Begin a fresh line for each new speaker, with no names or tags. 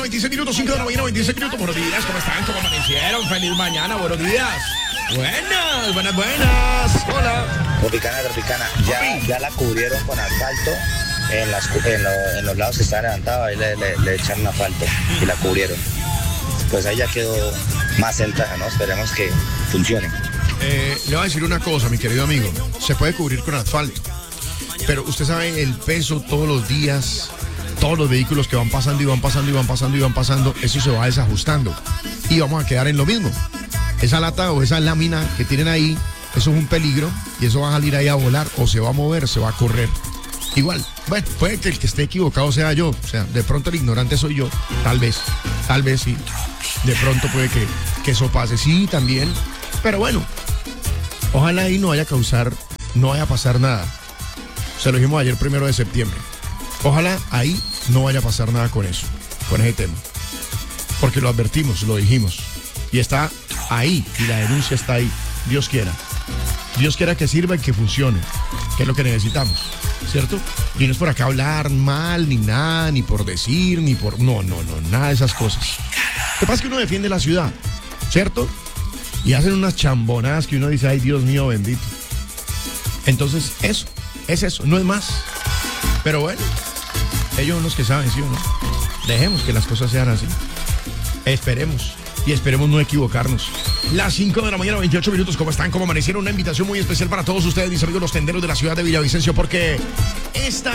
26 minutos, 5 de la mañana, 26 minutos. Buenos días, ¿cómo están? ¿Cómo amanecieron? Feliz mañana, buenos días. Buenas. Hola.
Tropicana, ya la cubrieron con asfalto en los lados que están levantados, ahí le echaron asfalto y la cubrieron. Pues ahí ya quedó más centrada, ¿no? Esperemos que funcione.
Le voy a decir una cosa, mi querido amigo. Se puede cubrir con asfalto, pero usted sabe el peso todos los días, todos los vehículos que van pasando y van pasando, eso se va desajustando y vamos a quedar en lo mismo. Esa lata o esa lámina que tienen ahí, eso es un peligro y eso va a salir ahí a volar o se va a mover, se va a correr. Igual, bueno, puede que el que esté equivocado sea yo, o sea, de pronto el ignorante soy yo, tal vez sí, de pronto puede que eso pase, sí, también, pero bueno, ojalá ahí no vaya a pasar nada. Se lo dijimos ayer 1 de septiembre. Ojalá ahí no vaya a pasar nada con eso, con ese tema. Porque lo advertimos, lo dijimos. Y está ahí, y la denuncia está ahí. Dios quiera. Dios quiera que sirva y que funcione, que es lo que necesitamos, ¿cierto? Y no es por acá hablar mal, ni nada, ni por decir, ni por... No, nada de esas cosas. Lo que pasa es que uno defiende la ciudad, ¿cierto? Y hacen unas chambonadas que uno dice, ay, Dios mío, bendito. Entonces, eso, es eso, no es más. Pero bueno, ellos son los que saben, ¿sí o no? Dejemos que las cosas sean así. Esperemos. Y esperemos no equivocarnos. Las 5 de la mañana, 28 minutos. ¿Cómo están? ¿Cómo amanecieron? Una invitación muy especial para todos ustedes, mis amigos los tenderos de la ciudad de Villavicencio, porque esta